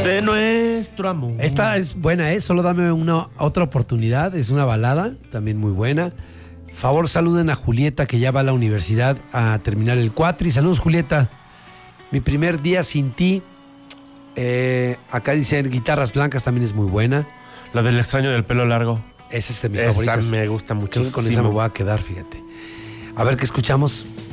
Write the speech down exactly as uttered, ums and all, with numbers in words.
De nuestro amor. Esta es buena, ¿eh? Solo dame una otra oportunidad. Es una balada, también muy buena. Favor, saluden a Julieta, que ya va a la universidad a terminar el cuatri. Saludos, Julieta. Mi primer día sin ti. Eh, acá dicen Guitarras Blancas, también es muy buena. La del extraño del pelo largo. Esa es de mis Esa favoritas. me gusta mucho. Creo que con esa me voy a quedar, fíjate. A ver qué escuchamos.